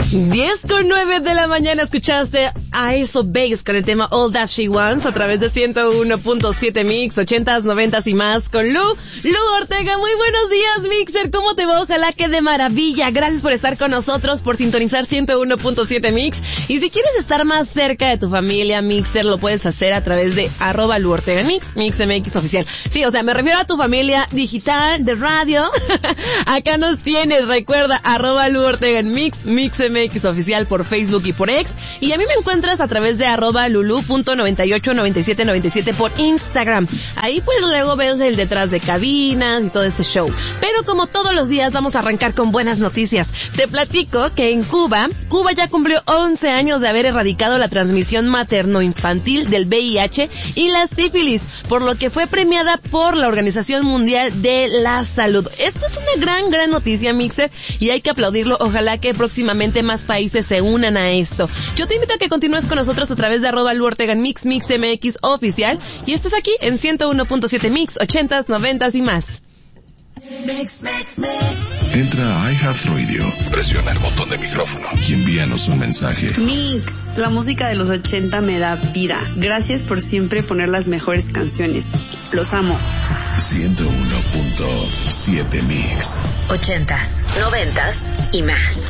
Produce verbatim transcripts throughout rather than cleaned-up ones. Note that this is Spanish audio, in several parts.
diez con nueve de la mañana escuchaste a Eso Bass con el tema All That She Wants a través de ciento uno punto siete Mix, ochentas, noventas y más con Lu, Lu Ortega. Muy buenos días, Mixer, ¿cómo te va? Ojalá que de maravilla. Gracias por estar con nosotros, por sintonizar ciento uno punto siete Mix. Y si quieres estar más cerca de tu familia, Mixer, lo puedes hacer a través de arroba Lu Ortega Mix, Mix M X oficial. Sí, o sea, me refiero a tu familia digital, de radio. Acá nos tienes, recuerda, arroba Lu Ortega en Mix, Mix M X oficial por Facebook y por X. Y a mí me encuentras a través de arroba lulu punto noventa y ocho noventa y siete noventa y siete por Instagram. Ahí pues luego ves el detrás de cabinas y todo ese show. Pero como todos los días vamos a arrancar con buenas noticias. Te platico que en Cuba, Cuba ya cumplió once años de haber erradicado la transmisión materno-infantil del V I H y la sífilis, por lo que fue premiada por la Organización Mundial de la Salud. Esto es una gran, gran noticia, Mixer, y hay que aplaudirlo. Ojalá que próximamente más países se unan a esto. Yo te invito a que continúes con nosotros a través de arroba Lu Ortega en Mix, Mix M X oficial, y estás aquí en ciento uno punto siete Mix, ochentas, noventas y más. Mix, mix, mix. Entra a iHeartRadio, presiona el botón de micrófono y envíanos un mensaje. Mix, la música de los ochenta me da vida. Gracias por siempre poner las mejores canciones. Los amo. ciento uno punto siete Mix. Ochentas, noventas y más.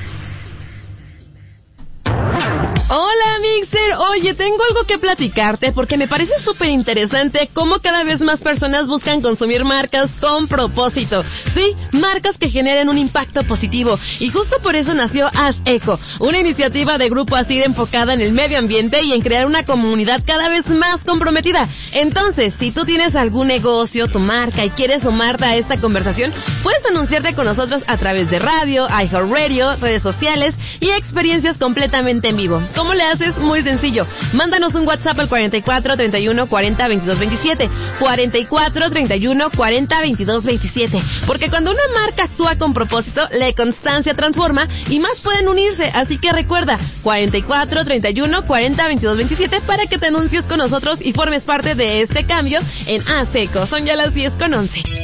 Hola, Mixer. Oye, tengo algo que platicarte porque me parece súper interesante cómo cada vez más personas buscan consumir marcas con propósito. Sí, marcas que generen un impacto positivo. Y justo por eso nació Haz Eco, una iniciativa de Grupo Asir enfocada en el medio ambiente y en crear una comunidad cada vez más comprometida. Entonces, si tú tienes algún negocio, tu marca, y quieres sumarte a esta conversación, puedes anunciarte con nosotros a través de radio, iHeartRadio, redes sociales y experiencias completamente en vivo. ¿Cómo le haces? Muy sencillo. Mándanos un WhatsApp al cuarenta y cuatro, treinta y uno, cuarenta, veintidós, veintisiete. cuarenta y cuatro, treinta y uno, cuarenta, veintidós, veintisiete. Porque cuando una marca actúa con propósito, la constancia transforma y más pueden unirse. Así que recuerda, cuarenta y cuatro, treinta y uno, cuarenta, veintidós, veintisiete para que te anuncies con nosotros y formes parte de este cambio en Haz Eco. Son ya las diez con once.